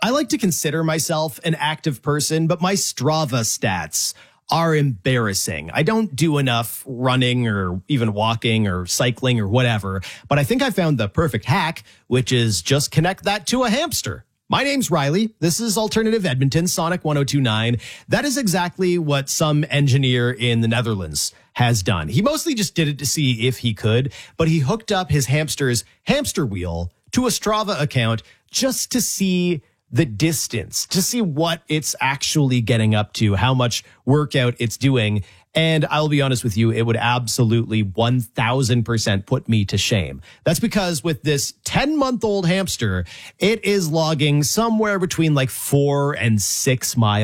I like to consider myself an active person, but my Strava stats are embarrassing. I don't do enough running or even walking or cycling or whatever, but I think I found the perfect hack, which is just connect that to a hamster. My name's Riley. This is Alternative Edmonton, Sonic 102.9. That is exactly what some engineer in the Netherlands has done. He mostly just did it to see if he could, but he hooked up his hamster's hamster wheel to a Strava account just to see the distance, to see what it's actually getting up to, how much workout it's doing. And I'll be honest with you, it would absolutely 1000% put me to shame. That's because with this 10-month-old hamster, it is logging somewhere between like 4 and 6 miles